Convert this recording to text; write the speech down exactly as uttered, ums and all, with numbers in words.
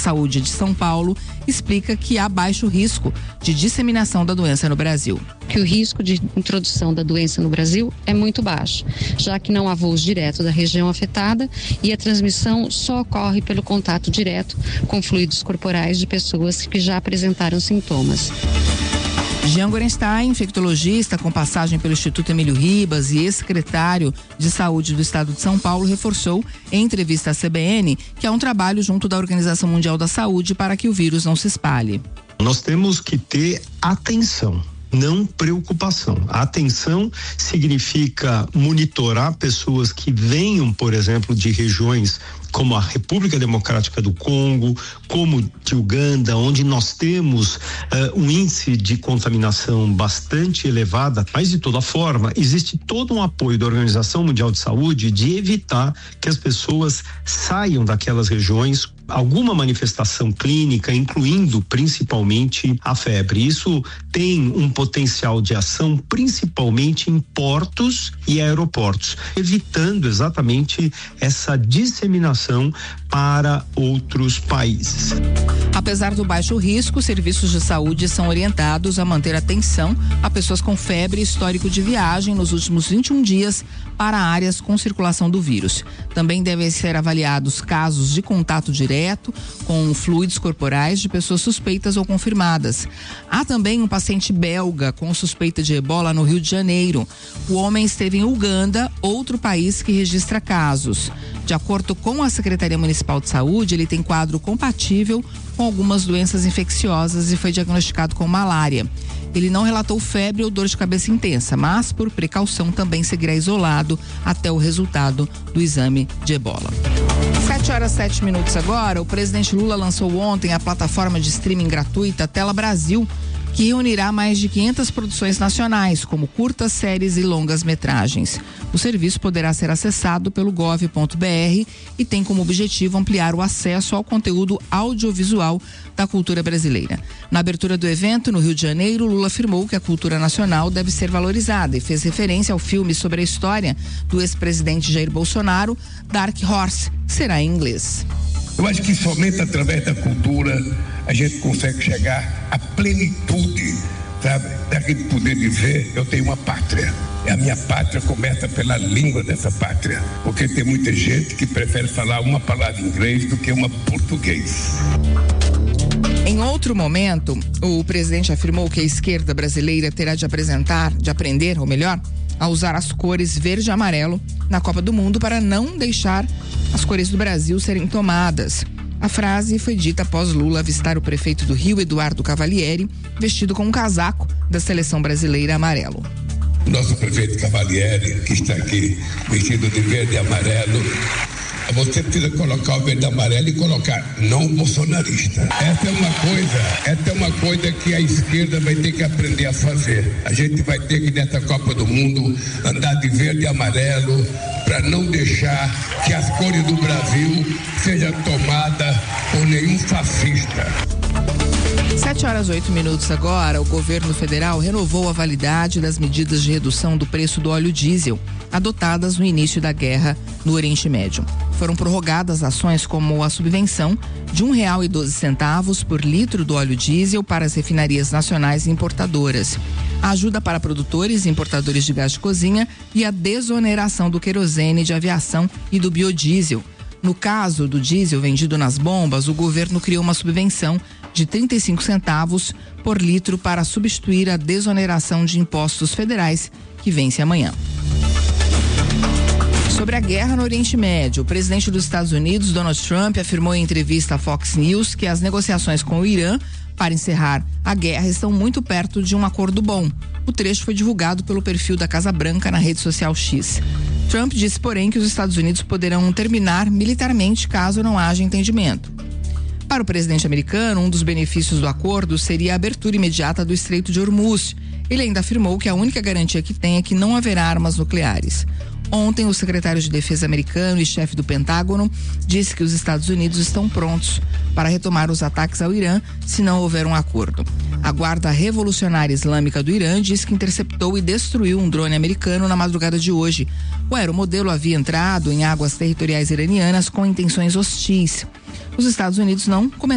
Saúde de São Paulo explica que há baixo risco de disseminação da doença no Brasil. Que o risco de introdução da doença no Brasil é muito baixo, já que não há voos diretos da região afetada e a transmissão só ocorre pelo contato direto com fluidos corporais de pessoas que já apresentaram sintomas. Jean Gorenstein, infectologista com passagem pelo Instituto Emílio Ribas e ex-secretário de Saúde do Estado de São Paulo, reforçou em entrevista à C B N que há um trabalho junto da Organização Mundial da Saúde para que o vírus não se espalhe. Nós temos que ter atenção, não preocupação. A atenção significa monitorar pessoas que venham, por exemplo, de regiões como a República Democrática do Congo, como de Uganda, onde nós temos uh, um índice de contaminação bastante elevada, mas de toda forma existe todo um apoio da Organização Mundial de Saúde de evitar que as pessoas saiam daquelas regiões alguma manifestação clínica, incluindo principalmente a febre. Isso tem um potencial de ação principalmente em portos e aeroportos, evitando exatamente essa disseminação para outros países. Apesar do baixo risco, serviços de saúde são orientados a manter atenção a pessoas com febre e histórico de viagem nos últimos vinte e um dias para áreas com circulação do vírus. Também devem ser avaliados casos de contato direto com fluidos corporais de pessoas suspeitas ou confirmadas. Há também um paciente belga com suspeita de ebola no Rio de Janeiro. O homem esteve em Uganda, outro país que registra casos. De acordo com a Secretaria Municipal de Saúde, ele tem quadro compatível com algumas doenças infecciosas e foi diagnosticado com malária. Ele não relatou febre ou dor de cabeça intensa, mas por precaução também seguirá isolado até o resultado do exame de ebola. Sete horas, sete minutos agora. O presidente Lula lançou ontem a plataforma de streaming gratuita Tela Brasil, que reunirá mais de quinhentas produções nacionais, como curtas, séries e longas metragens. O serviço poderá ser acessado pelo gov ponto br e tem como objetivo ampliar o acesso ao conteúdo audiovisual da cultura brasileira. Na abertura do evento, no Rio de Janeiro, Lula afirmou que a cultura nacional deve ser valorizada e fez referência ao filme sobre a história do ex-presidente Jair Bolsonaro, Dark Horse, que será em inglês. Eu acho que somente através da cultura a gente consegue chegar à plenitude, sabe? Daquele poder dizer, eu tenho uma pátria. E a minha pátria começa pela língua dessa pátria. Porque tem muita gente que prefere falar uma palavra em inglês do que uma português. Em outro momento, o presidente afirmou que a esquerda brasileira terá de apresentar, de aprender, ou melhor, a usar as cores verde e amarelo na Copa do Mundo para não deixar as cores do Brasil serem tomadas. A frase foi dita após Lula avistar o prefeito do Rio, Eduardo Cavalieri, vestido com um casaco da seleção brasileira amarelo. Nosso prefeito Cavalieri, que está aqui vestido de verde e amarelo, você precisa colocar o verde e amarelo e colocar não bolsonarista. Essa é uma coisa, essa é uma coisa que a esquerda vai ter que aprender a fazer. A gente vai ter que, nessa Copa do Mundo, andar de verde e amarelo para não deixar que as cores do Brasil sejam tomadas por nenhum fascista. Sete horas, oito minutos agora. O governo federal renovou a validade das medidas de redução do preço do óleo diesel adotadas no início da guerra no Oriente Médio. Foram prorrogadas ações como a subvenção de um real e doze centavos por litro do óleo diesel para as refinarias nacionais e importadoras, a ajuda para produtores e importadores de gás de cozinha e a desoneração do querosene de aviação e do biodiesel. No caso do diesel vendido nas bombas, o governo criou uma subvenção de trinta e cinco centavos por litro para substituir a desoneração de impostos federais que vence amanhã. Sobre a guerra no Oriente Médio, o presidente dos Estados Unidos, Donald Trump, afirmou em entrevista à Fox News que as negociações com o Irã para encerrar a guerra estão muito perto de um acordo bom. O trecho foi divulgado pelo perfil da Casa Branca na rede social X. Trump disse, porém, que os Estados Unidos poderão terminar militarmente caso não haja entendimento. Para o presidente americano, um dos benefícios do acordo seria a abertura imediata do Estreito de Hormuz. Ele ainda afirmou que a única garantia que tem é que não haverá armas nucleares. Ontem, o secretário de Defesa americano e chefe do Pentágono disse que os Estados Unidos estão prontos para retomar os ataques ao Irã se não houver um acordo. A Guarda Revolucionária Islâmica do Irã disse que interceptou e destruiu um drone americano na madrugada de hoje. O aeromodelo havia entrado em águas territoriais iranianas com intenções hostis. Os Estados Unidos não comentaram